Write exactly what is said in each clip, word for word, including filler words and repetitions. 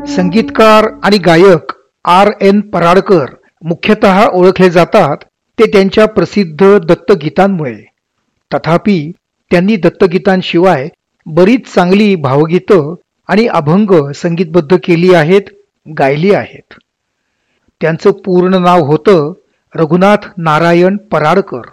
संगीतकार आणि गायक आर एन पराडकर मुख्यतः ओळखले जातात ते त्यांच्या प्रसिद्ध दत्तगीतांमुळे. तथापि त्यांनी दत्तगीतांशिवाय बरीच चांगली भावगीतं आणि अभंग संगीतबद्ध केली आहेत, गायली आहेत. त्यांचं पूर्ण नाव होतं रघुनाथ नारायण पराडकर.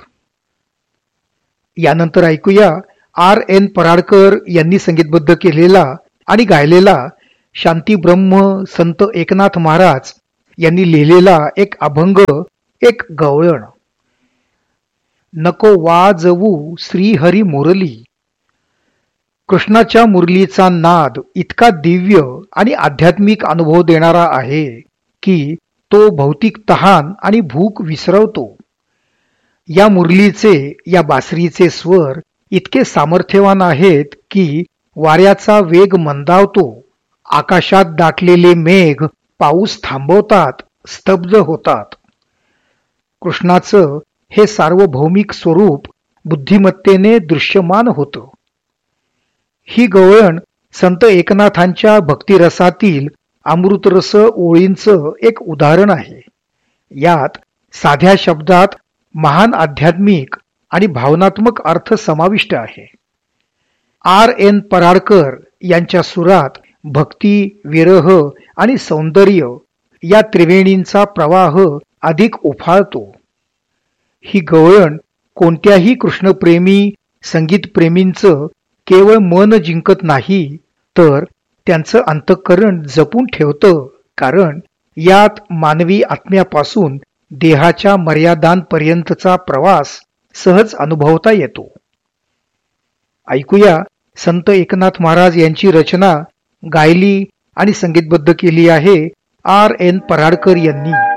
यानंतर ऐकूया आर एन पराडकर यांनी संगीतबद्ध केलेला आणि गायलेला शांती ब्रह्म संत एकनाथ महाराज यांनी लिहिलेला एक अभंग, एक गवळण. नको वाजवू श्रीहरी मुरली. कृष्णाच्या मुरलीचा नाद इतका दिव्य आणि आध्यात्मिक अनुभव देणारा आहे की तो भौतिक तहान आणि भूक विसरवतो. या मुरलीचे, या बासरीचे स्वर इतके सामर्थ्यवान आहेत की वाऱ्याचा वेग मंदावतो. आकाशात दाटलेले मेघ पाऊस थांबवतात, स्तब्ध होतात. कृष्णाचं हे सार्वभौमिक स्वरूप बुद्धिमत्तेने दृश्यमान होतं. ही गवळण संत एकनाथांच्या भक्तिरसातील अमृतरस ओळींचं एक उदाहरण आहे. यात साध्या शब्दात महान आध्यात्मिक आणि भावनात्मक अर्थ समाविष्ट आहे. आर एन पराडकर यांच्या सुरात भक्ती, विरह आणि सौंदर्य या त्रिवेणींचा प्रवाह अधिक उफाळतो. ही गवळण कोणत्याही कृष्णप्रेमी संगीतप्रेमींचं केवळ मन जिंकत नाही, तर त्यांचं अंतःकरण जपून ठेवतं, कारण यात मानवी आत्म्यापासून देहाच्या मर्यादांपर्यंतचा प्रवास सहज अनुभवता येतो. ऐकूया संत एकनाथ महाराज यांची रचना गायली आणि संगीतबद्ध केली आहे आर एन पराडकर यांनी.